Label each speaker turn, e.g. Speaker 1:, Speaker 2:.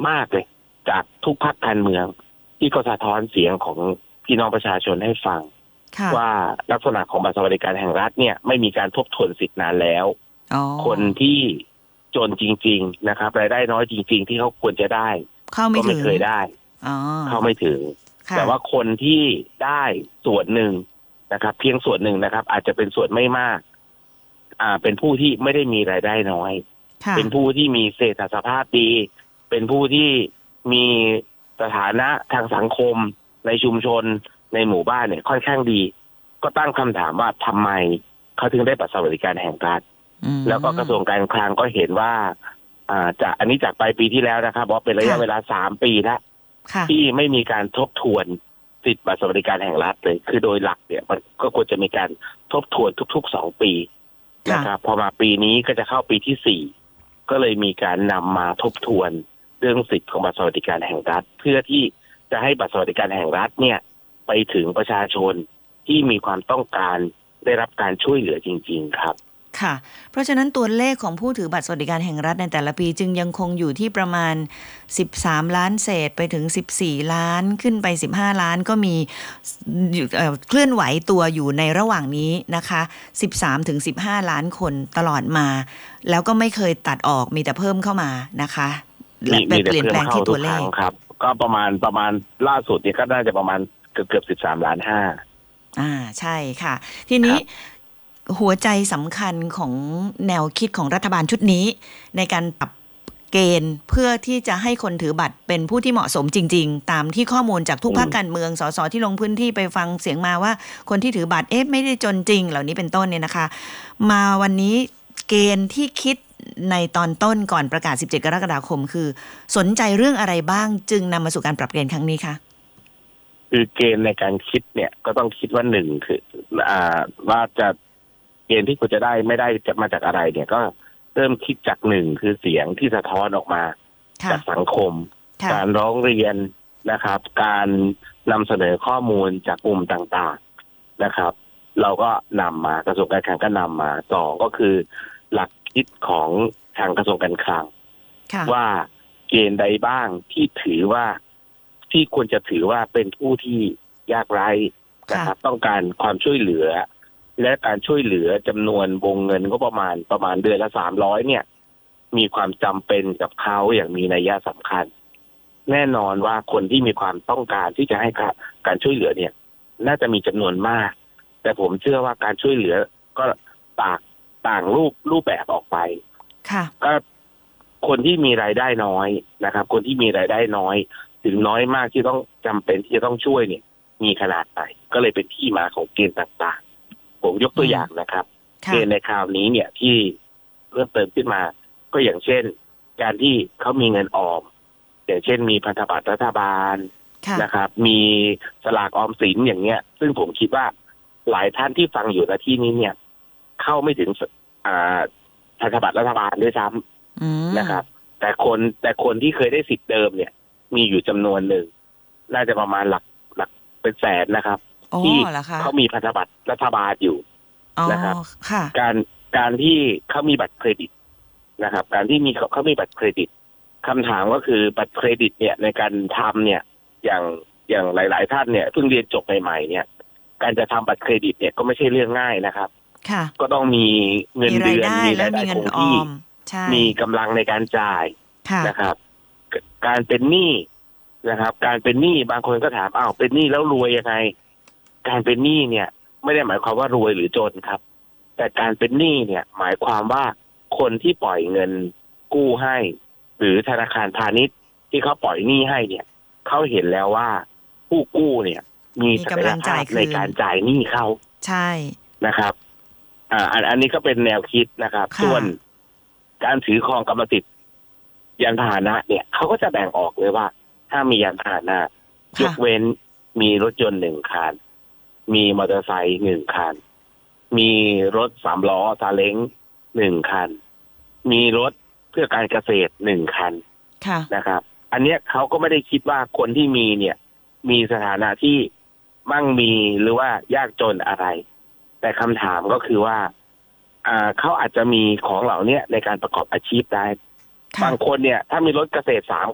Speaker 1: มากเลยจากทุกพรรคการเมืองที่ก็สะท้อนเสียงของพี่น้องประชาชนให้ฟังว่าลักษณะของบัตรสวัสดิการแห่งรัฐเนี่ยไม่มีการทบทวนสิทธินานแล้วคนที่จนจริงๆนะครับรายได้น้อยจริงๆที่เขาควรจะได้ก็ไม่เคยได้เข้าไม่ถึงแต่ว่าคนที่ได้ส่วนหนึ่งนะครับเพียงส่วนหนึ่งนะครับอาจจะเป็นส่วนไม่มากเป็นผู้ที่ไม่ได้มีรายได้น้อยเป็นผู้ที่มีเศรษฐสภาพดีเป็นผู้ที่มีสถานะทางสังคมในชุมชนในหมู่บ้านเนี่ยค่อนข้างดีก็ตั้งคำถามว่าทำไมเขาถึงได้บัตรสวัสดิการแห่งรัฐแล้วก็กระทรวงการคลังก็เห็นว่าจากอันนี้จากปลายปีที่แล้วนะครับว่าเป็นระยะเวลา3 ปีแล้วที่ไม่มีการทบทวนสิทธิบัตรสวัสดิการแห่งรัฐเลยคือโดยหลักเนี่ยมันก็ควรจะมีการทบทวนทุกๆ2 ปีนะครับพอมาปีนี้ก็จะเข้าปีที่4ก็เลยมีการนำมาทบทวนเรื่องสิทธิของบัตรสวัสดิการแห่งรัฐเพื่อที่จะให้บัตรสวัสดิการแห่งรัฐเนี่ยไปถึงประชาชนที่มีความต้องการได้รับการช่วยเหลือจริงๆครับ
Speaker 2: ค่ะเพราะฉะนั้นตัวเลขของผู้ถือบัตรสวัสดิการแห่งรัฐในแต่ละปีจึงยังคงอยู่ที่ประมาณ13 ล้านเศษไปถึง14 ล้านขึ้นไป15 ล้านก็มีเคลื่อนไหวตัวอยู่ในระหว่างนี้นะคะ13 ถึง 15 ล้านคนตลอดมาแล้วก็ไม่เคยตัดออกมีแต่เพิ่มเข้ามานะคะและเปลี่ยนแปลงที่ตัวเลข
Speaker 1: ครับก็ประมาณล่าสุดเนี่ยก็น่าจะประมาณเกือบ13.5 ล้าน
Speaker 2: ใช่ค่ะทีนี้หัวใจสำคัญของแนวคิดของรัฐบาลชุดนี้ในการปรับเกณฑ์เพื่อที่จะให้คนถือบัตรเป็นผู้ที่เหมาะสมจริงๆตามที่ข้อมูลจากทุกพรรคการเมืองสสที่ลงพื้นที่ไปฟังเสียงมาว่าคนที่ถือบัตรไม่ได้จนจริงเหล่านี้เป็นต้นเนี่ยนะคะมาวันนี้เกณฑ์ที่คิดในตอนต้นก่อนประกาศ17 กรกฎาคมคือสนใจเรื่องอะไรบ้างจึงนำมาสู่การปรับเกณฑ์ครั้งนี้คะ
Speaker 1: คือเกณฑ์ในการคิดเนี่ยก็ต้องคิดว่าหนึ่งคือว่าจะเกณฑ์ที่ควรจะได้ไม่ได้จะมาจากอะไรเนี่ยก็เริ่มคิดจากหนึ่งคือเสียงที่สะท้อนออกมาจากสังคมการร้องเรียนนะครับการนำเสนอข้อมูลจากกลุ่มต่างๆนะครับเราก็นำมากระทรวงการคลังก็นำมาสองก็คือหลักคิดของทางกระทรวงการคลังว่าเกณฑ์ใดบ้างที่ถือว่าที่ควรจะถือว่าเป็นผู้ที่ยากไร้นะครับต้องการความช่วยเหลือและการช่วยเหลือจำนวนวงเงินก็ประมาณเดือนละ300เนี่ยมีความจำเป็นกับเขาอย่างมีนัยสำคัญแน่นอนว่าคนที่มีความต้องการที่จะให้การช่วยเหลือเนี่ยน่าจะมีจำนวนมากแต่ผมเชื่อว่าการช่วยเหลือก็ต่างรูปแบบออกไปก็คนที่มีรายได้น้อยนะครับคนที่มีรายได้น้อยถึงน้อยมากที่ต้องจำเป็นที่จะต้องช่วยเนี่ยมีขนาดไหนก็เลยเป็นที่มาของเกณฑ์ต่างๆผมยกตัวอย่างนะครับเกณฑ์ในคราวนี้เนี่ยที่เพิ่มเติมขึ้นมาก็อย่างเช่นการที่เขามีเงินออมอย่างเช่นมีพันธบัตรรัฐบาลนะครับมีสลากออมสินอย่างเงี้ยซึ่งผมคิดว่าหลายท่านที่ฟังอยู่ณที่นี้เนี่ยเข้าไม่ถึงพันธบัตรรัฐบาลด้วยซ้ำนะครับแต่คนที่เคยได้สิทธิ์เดิมเนี่ยมีอยู่จำนวนหนึ่งน่าจะประมาณหลักเป็นแสนนะครับที่เขามีพันธบัตรรัฐบาลอยู่นะครับการที่เขามีบัตรเครดิตนะครับการที่เขามีบัตรเครดิตคำถามก็คือบัตรเครดิตเนี่ยในการทำเนี่ยอย่างหลายๆท่านเนี่ยเพิ่งเรียนจบใหม่ๆเนี่ยการจะทำบัตรเครดิตเนี่ยก็ไม่ใช่เรื่องง่ายนะครับก็ต้องมีเงินเดือนมีรายได้คงที่มีกำลังในการจ่ายนะครับการเป็นหนี้นะครับการเป็นหนี้บางคนก็ถามเป็นหนี้แล้วรวยยังไงการเป็นหนี้เนี่ยไม่ได้หมายความว่ารวยหรือจนครับแต่การเป็นหนี้เนี่ยหมายความว่าคนที่ปล่อยเงินกู้ให้หรือธนาคารพาณิชย์ที่เขาปล่อยหนี้ให้เนี่ยเขาเห็นแล้วว่าผู้กู้เนี่ยมีศักยภาพในการจ่ายหนี้เขา
Speaker 2: ใช่
Speaker 1: นะครับอันนี้ก็เป็นแนวคิดนะครับส่วนการถือครองกรรมสิทธิ์ยานพาหนะเนี่ยเขาก็จะแบ่งออกเลยว่าถ้ามียานพาหนะยกเว้นมีรถยนต์1 คันมีมอเตอร์ไซค์1 คันมีรถ3 ล้อซาเล้ง1 คันมีรถเพื่อการเกษตร1 คันนะครับอันเนี้ยเขาก็ไม่ได้คิดว่าคนที่มีเนี่ยมีสถานะที่มั่งมีหรือว่ายากจนอะไรแต่คำถามก็คือว่าเขาอาจจะมีของเหล่านี้ในการประกอบอาชีพได้บางคนเนี่ยถ้ามีรถเกษตร3